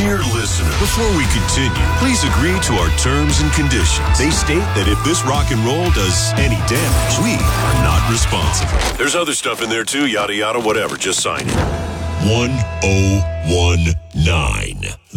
Dear listener, before we continue, please agree to our terms and conditions. They state that if this rock and roll does any damage, we are not responsible. There's other stuff in there too, yada yada, whatever. Just sign it. 1019.